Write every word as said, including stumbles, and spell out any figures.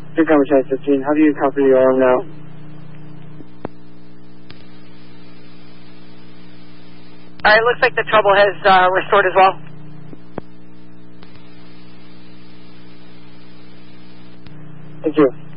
Two Commerce fifteen, how do you copy your arm now? Alright, looks like the trouble has uh, restored as well. Thank you.